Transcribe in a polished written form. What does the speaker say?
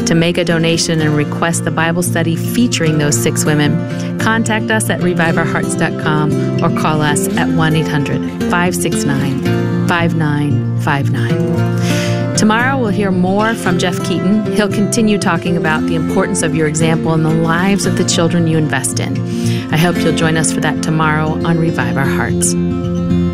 To make a donation and request the Bible study featuring those 6 women, contact us at reviveourhearts.com or call us at 1-800-569-5959. Tomorrow we'll hear more from Jeff Keaton. He'll continue talking about the importance of your example in the lives of the children you invest in. I hope you'll join us for that tomorrow on Revive Our Hearts.